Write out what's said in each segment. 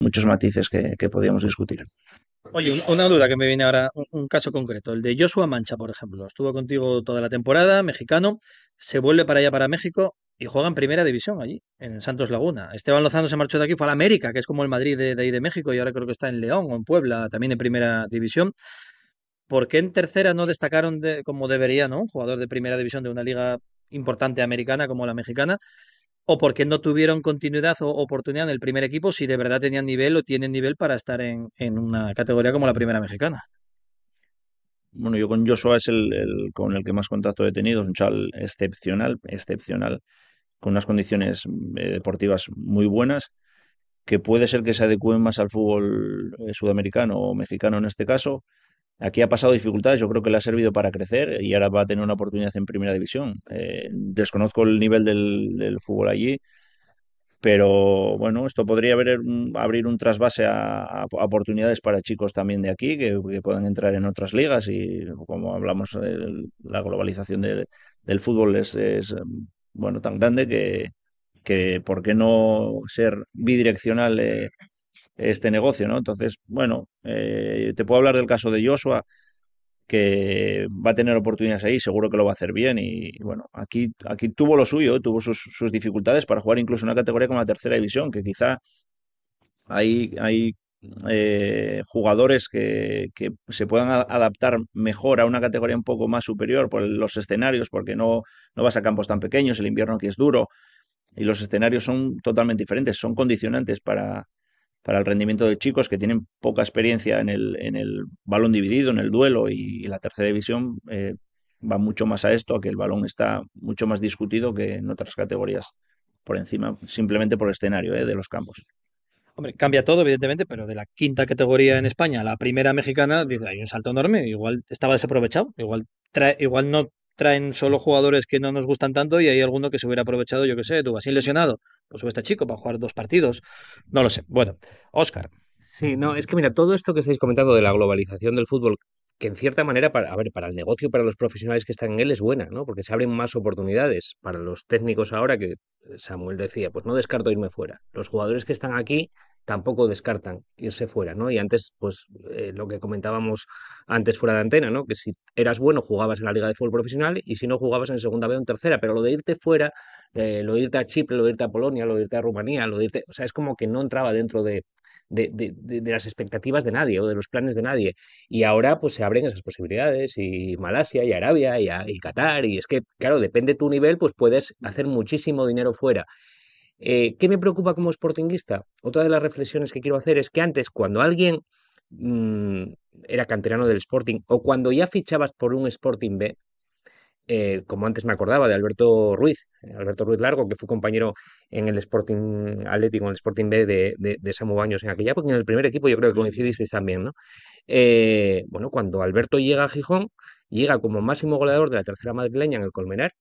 muchos matices que podíamos discutir. Oye, una duda que me viene ahora, un caso concreto, el de Joshua Mancha, por ejemplo. Estuvo contigo toda la temporada, mexicano, se vuelve para allá, para México, y juega en primera división allí, en Santos Laguna. Esteban Lozano se marchó de aquí, fue a la América, que es como el Madrid de ahí de México, y ahora creo que está en León o en Puebla, también en primera división. ¿Por qué en tercera no destacaron como debería, ¿no? Un jugador de primera división de una liga importante americana como la mexicana, o por qué no tuvieron continuidad o oportunidad en el primer equipo si de verdad tenían nivel o tienen nivel para estar en una categoría como la primera mexicana. Bueno, yo con Joshua es el con el que más contacto he tenido, es un chaval excepcional, excepcional, con unas condiciones deportivas muy buenas, que puede ser que se adecúen más al fútbol sudamericano o mexicano en este caso. Aquí ha pasado dificultades, yo creo que le ha servido para crecer y ahora va a tener una oportunidad en primera división. Desconozco el nivel del fútbol allí, pero bueno, esto podría abrir un trasvase a oportunidades para chicos también de aquí que puedan entrar en otras ligas y como hablamos, la globalización del fútbol es, bueno, tan grande que ¿por qué no ser bidireccional este negocio, ¿no? Entonces, bueno, te puedo hablar del caso de Joshua, que va a tener oportunidades ahí, seguro que lo va a hacer bien y bueno, aquí tuvo lo suyo, tuvo sus dificultades para jugar incluso una categoría como la tercera división, que quizá hay jugadores que se puedan adaptar mejor a una categoría un poco más superior por los escenarios, porque no vas a campos tan pequeños, el invierno aquí es duro y los escenarios son totalmente diferentes, son condicionantes para el rendimiento de chicos que tienen poca experiencia en el balón dividido, en el duelo, y la tercera división va mucho más a esto, a que el balón está mucho más discutido que en otras categorías por encima, simplemente por el escenario de los campos. Hombre, cambia todo, evidentemente, pero de la quinta categoría en España a la primera mexicana, dice, hay un salto enorme. Igual estaba desaprovechado, igual no traen solo jugadores que no nos gustan tanto y hay alguno que se hubiera aprovechado, yo qué sé, tú así lesionado, pues sube este chico para jugar 2 partidos. No lo sé. Bueno, Oscar. Sí, no, es que mira, todo esto que estáis comentando de la globalización del fútbol, que en cierta manera, para, a ver, para el negocio y para los profesionales que están en él es buena, ¿no? Porque se abren más oportunidades para los técnicos ahora que Samuel decía, pues no descarto irme fuera. Los jugadores que están aquí tampoco descartan irse fuera, ¿no? Y antes, pues lo que comentábamos antes fuera de antena, ¿no? Que si eras bueno jugabas en la liga de fútbol profesional y si no jugabas en segunda B o en tercera, pero lo de irte fuera, lo de irte a Chipre, lo de irte a Polonia, lo de irte a Rumanía, lo de irte, o sea, es como que no entraba dentro de las expectativas de nadie o de los planes de nadie. Y ahora pues se abren esas posibilidades y Malasia y Arabia y Qatar y es que, claro, depende de tu nivel, pues puedes hacer muchísimo dinero fuera. ¿Qué me preocupa como sportinguista? Otra de las reflexiones que quiero hacer es que antes, cuando alguien mm, era canterano del Sporting o cuando ya fichabas por un Sporting B, como antes me acordaba de Alberto Ruiz Largo, que fue compañero en el Sporting Atlético, en el Sporting B de Samu Baños en aquella época, en el primer equipo yo creo que coincidisteis también, ¿no? Bueno, cuando Alberto llega a Gijón, llega como máximo goleador de la tercera madrileña en el Colmenar,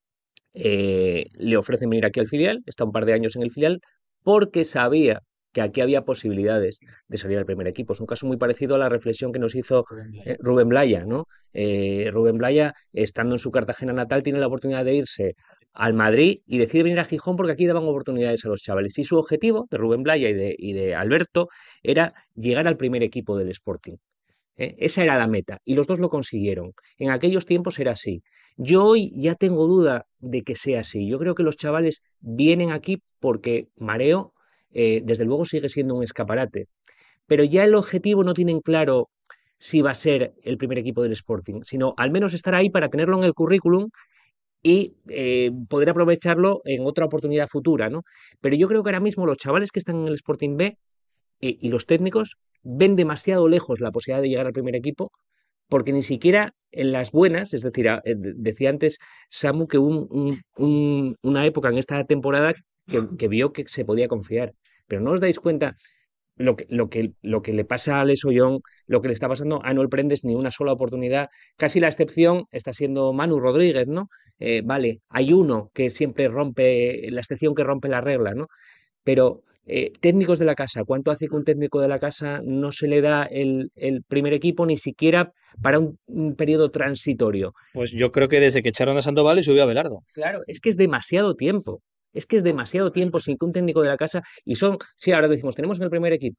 le ofrecen venir aquí al filial, está un par de años en el filial, porque sabía que aquí había posibilidades de salir al primer equipo. Es un caso muy parecido a la reflexión que nos hizo Rubén Blaya, ¿no? Rubén Blaya, estando en su Cartagena natal, tiene la oportunidad de irse al Madrid y decide venir a Gijón porque aquí daban oportunidades a los chavales. Y su objetivo de Rubén Blaya y de Alberto era llegar al primer equipo del Sporting. Esa era la meta y los dos lo consiguieron. En aquellos tiempos era así. Yo hoy ya tengo duda de que sea así. Yo creo que los chavales vienen aquí porque Mareo, desde luego, sigue siendo un escaparate. Pero ya el objetivo no tienen claro si va a ser el primer equipo del Sporting, sino al menos estar ahí para tenerlo en el currículum y poder aprovecharlo en otra oportunidad futura, ¿no? Pero yo creo que ahora mismo los chavales que están en el Sporting B y los técnicos ven demasiado lejos la posibilidad de llegar al primer equipo porque ni siquiera en las buenas, es decir, decía antes Samu que hubo una época en esta temporada que vio que se podía confiar, pero no os dais cuenta lo que le pasa a Les Ollón, lo que le está pasando a Noel Prendes, ni una sola oportunidad. Casi la excepción está siendo Manu Rodríguez, ¿no? Vale, hay uno que siempre rompe, la excepción que rompe la regla, ¿no? Pero técnicos de la casa, ¿cuánto hace que un técnico de la casa no se le da el primer equipo ni siquiera para un periodo transitorio? Pues yo creo que desde que echaron a Sandoval y subió a Belardo. Claro, es que es demasiado tiempo. Es que es demasiado tiempo sin que un técnico de la casa, y son, sí, ahora decimos, tenemos en el primer equipo